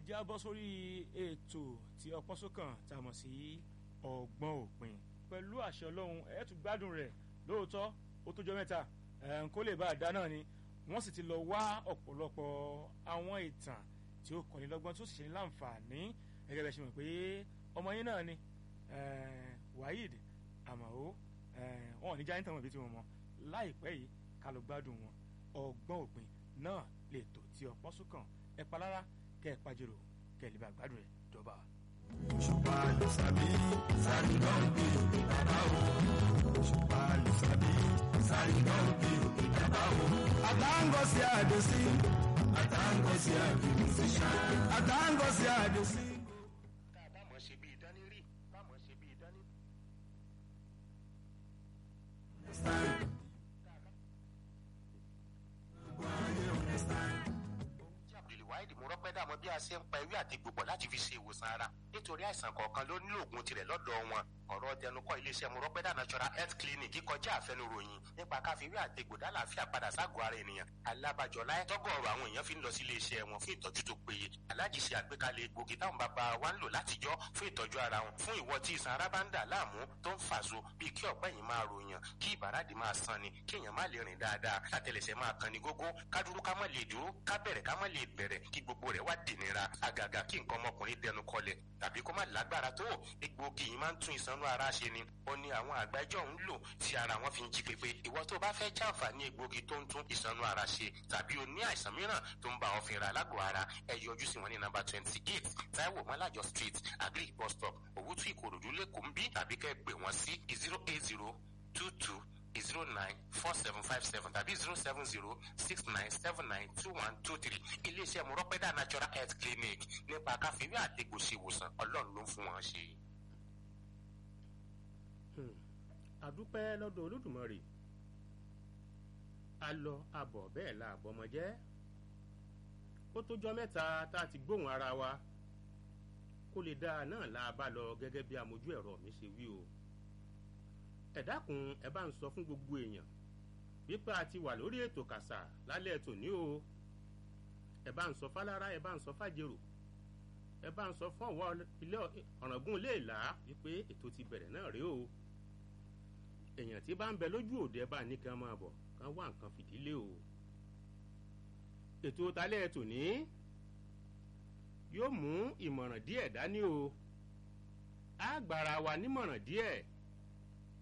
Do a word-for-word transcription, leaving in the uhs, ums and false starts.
jẹ́ á bọ́ sórí ètò tí ọpọ́n sókàn tá a mọ̀ sí ọgbọ́n òpin pẹ̀lú àṣẹ ọlọ́run ẹ̀ tún gbádùn rẹ̀ lóòótọ́ ó tó jọ mẹ́ta kó lè bá a dá náà ni wọ́n sì ti lọ wá ọ̀pọ̀lọpọ̀ àwọn ìtàn tí ó kọ́ni lọ́gbọ́n tó sì ṣe ní láǹfààní gẹ́gẹ́ bẹ́ẹ̀ ṣe mọ̀ pé ọmọ yín náà ni Waheed Amao wọn ò ní jáde tàn wọ́n bí tí wọ́n mọ̀ láìpẹ́ yìí ká lọ gbádùn wọn ọgbọ́n òpin náà lè tò tí ọpọ́n sókàn ẹ palára kẹ ẹ pàjẹrò kẹ ẹ lè bá gbádùn rẹ̀ jọba. ṣùgbọ́n àlùsàbí sáré náà bí òkè bàbá o ṣùgbọ́n àlùsàbí sáré náà bí òkè bàbá o. àtàǹgọ̀sí àdòsí àtàǹgọ̀sí àdòsí àtàǹgọ̀sí àdòsí. tá a bá mọ̀ ṣe bí ìdánirì bá mọ̀ ṣe bí ìdánirì. Waheed mo rọ́pẹ́ dàmọ́ bí a ṣe ń pa ewé àti gbogbo láti fi ṣe ìwòsàn ara nítorí àìsàn kọ̀ọ̀kan ló nílò ògùn tirẹ̀ lọ́dọ̀ wọn ọ̀rọ̀ tẹnukọ́ iléeṣẹ́ mo rọ́pẹ́ dà natural health clinic kọjá àfẹnuròyìn nípa káfíwé àti gbòdá àlàáfíà padà ságọ́ ara ènìyàn alábàjọ láyé tọ́gọ̀ọ̀rọ̀ àwọn èèyàn fi ń lọ sí iléeṣẹ́ wọn fún ìtọ́jú tó péye aláàjì ṣe àgbékalẹ̀ egbògi táwọn bàbá wa ń lò látijọ́ fún ìtọ́jú ara wọn fún ìwọ tí ìsan ara bá ń dà láàmú tó ń fàṣọ bíi kí ọ̀pẹ́ yìí máa ròyàn kí ìbàràdì máa san ni kí èèyàn má lè rìn dáadáa àtẹlẹsẹ̀ máa kan ní gógó ká dúró ká má lè dúró ká bẹ̀rẹ̀ ká má lè bẹ̀rẹ̀ kí gbogbo rẹ̀ wá dìnira àgàgà kí nǹkan ọmọkùnrin dẹnu kọlẹ̀ tàbí kó má lágbára tó egbògi yìí máa ń tún ìsanú ara ṣe ni ó ní àwọn àgbájọ ń lò tí ara wọn fi ń jí pépé ìwọ tó bá fẹ́ jàǹfààní egbògi tó ń tún ìsanú ara ṣe tàbí o ní àìsàn mìíràn tó ń bá ọ fínra lágọ̀ọ́ ara ẹ yọjú sí wọn ní nàmbà twenty eight Táíwò Mọ́lájọ street agric bus stop Òwútú Ìkòròdú lẹ́kọ̀ọ́ ń bí tàbí kẹ́ pè wọ́n sí zero eight zero two two zero nine four seven five seven tàbí zero seven zero six nine seven nine two one two three iléeṣẹ́ Mọ̀rọ́pẹ́dà natural health clinic nípa káfíńwé àtẹ̀gbò ṣe ìwòsàn ọlọ́run ló ń fún wọn ṣe. àdúpẹ́ lọ́dọ̀ Olódùmarè a lọ abọ̀ bẹ́ẹ̀ la àbọ̀mọ jẹ́ ó tójọ́ mẹ́ta tá a ti gbóhùn ara wa kó lè dáa náà la bá lọ gẹ́gẹ́ bí amójú ẹ̀rọ mi ṣe wí o ẹ dákun ẹ bá ń sọ fún gbogbo èèyàn wípé a ti wà lórí ètò kàsà lálẹ́ tòní o ẹ bá ń sọ fálára ẹ bá ń sọ fàjèrò ẹ bá ń sọ fún ọwọ́ ilé ọ̀ràngún léèlà wípé ètò ti bẹ̀rẹ̀ náà rèé o èèyàn tí bá ń bẹ lójú òde ẹ bá ní kí wọn máa bọ̀ kán wá nǹkan fìdílé o ètò talẹ́ tòní yóò mú ìmọ̀ràn díẹ̀ dání o á gbára wa nímọ̀ràn díẹ̀